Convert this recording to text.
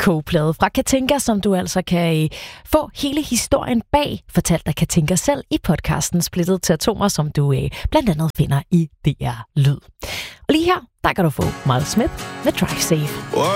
kogeplade fra Katinka, som du altså kan få hele historien bag, fortalt af Katinka selv i podcasten Splittet til Atomer, som du blandt andet finder i DR Lyd. Og lige her, der kan du få Miles Smith med Drive Safe.